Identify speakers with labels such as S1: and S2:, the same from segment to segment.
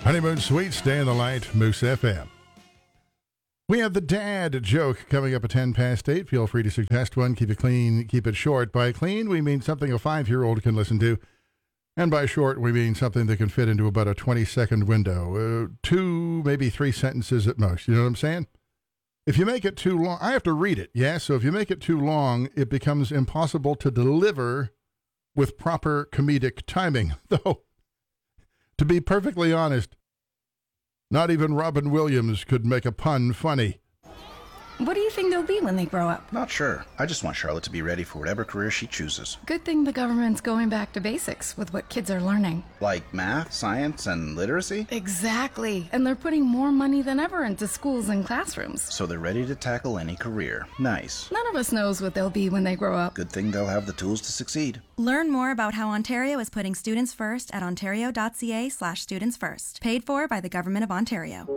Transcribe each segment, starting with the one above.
S1: Honeymoon Suites, Day in the Light, Moose FM. We have the dad joke coming up at 10 past 8. Feel free to suggest one. Keep it clean, keep it short. By clean, we mean something a 5-year-old can listen to. And by short, we mean something that can fit into about a 20-second window. 2, maybe 3 sentences at most. You know what I'm saying? If you make it too long, I have to read it, yeah? So if you make it too long, it becomes impossible to deliver with proper comedic timing. Though, to be perfectly honest, not even Robin Williams could make a pun funny.
S2: What do you think they'll be when they grow up?
S3: Not sure. I just want Charlotte to be ready for whatever career she chooses.
S2: Good thing the government's going back to basics with what kids are learning.
S3: Like math, science, and literacy?
S2: Exactly. And they're putting more money than ever into schools and classrooms.
S3: So they're ready to tackle any career. Nice.
S2: None of us knows what they'll be when they grow up.
S3: Good thing they'll have the tools to succeed.
S4: Learn more about how Ontario is putting students first at ontario.ca/studentsfirst. Paid for by the Government of Ontario.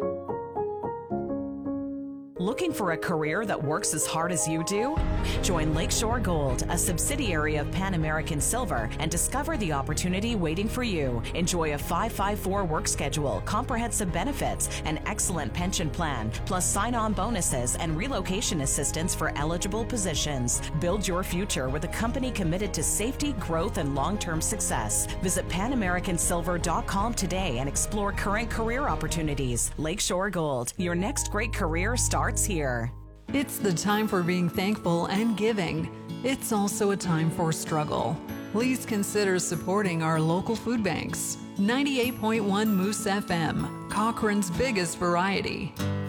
S5: Looking for a career that works as hard as you do? Join Lakeshore Gold, a subsidiary of Pan American Silver, and discover the opportunity waiting for you. Enjoy a 5-5-4 work schedule, comprehensive benefits, an excellent pension plan, plus sign-on bonuses and relocation assistance for eligible positions. Build your future with a company committed to safety, growth, and long-term success. Visit PanAmericanSilver.com today and explore current career opportunities. Lakeshore Gold, your next great career starts here.
S6: It's the time for being thankful and giving. It's also a time for struggle. Please consider supporting our local food banks. 98.1 Moose FM, Cochrane's biggest variety.